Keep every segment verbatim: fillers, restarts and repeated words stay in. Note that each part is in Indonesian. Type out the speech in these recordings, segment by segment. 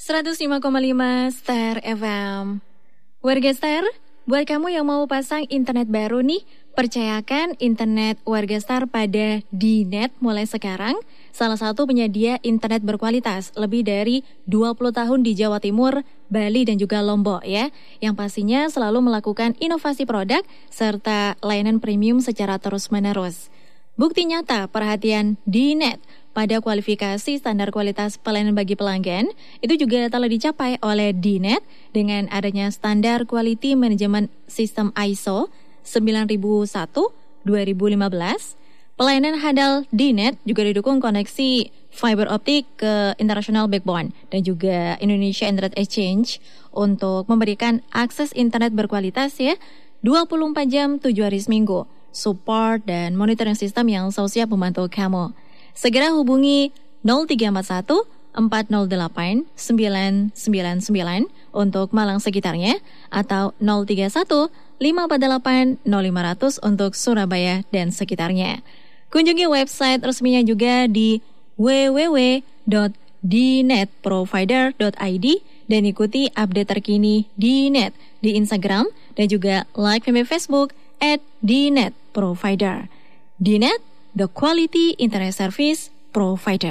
seratus lima koma lima Star F M. Warga Star, buat kamu yang mau pasang internet baru nih, percayakan internet Warga Star pada D-Net mulai sekarang. Salah satu penyedia internet berkualitas lebih dari dua puluh tahun di Jawa Timur, Bali dan juga Lombok ya. Yang pastinya selalu melakukan inovasi produk serta layanan premium secara terus-menerus. Bukti nyata perhatian D-Net pada kualifikasi standar kualitas pelayanan bagi pelanggan itu juga telah dicapai oleh D-Net dengan adanya standar Quality Management System I S O sembilan ribu satu dua ribu lima belas. Pelayanan handal D-Net juga didukung koneksi fiber optik ke international backbone dan juga Indonesia Internet Exchange untuk memberikan akses internet berkualitas ya dua puluh empat jam tujuh hari seminggu, support dan monitoring sistem yang selalu siap membantu kamu. Segera hubungi nol tiga empat satu empat nol delapan sembilan sembilan sembilan untuk Malang sekitarnya atau nol tiga satu lima empat delapan nol lima nol nol untuk Surabaya dan sekitarnya. Kunjungi website resminya juga di w w w dot d net provider dot i d dan ikuti update terkini D-Net di Instagram dan juga like kami Facebook at D-Net Provider. D-Net, the quality internet service provider.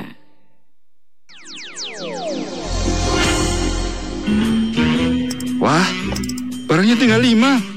Wah, barangnya tinggal lima.